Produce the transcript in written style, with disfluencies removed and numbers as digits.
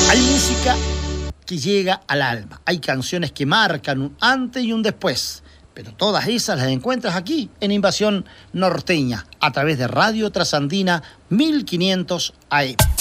Hay música que llega al alma. Hay canciones que marcan un antes y un después. Pero todas esas las encuentras aquí en Invasión Norteña, a través de Radio Trasandina 1500 AM.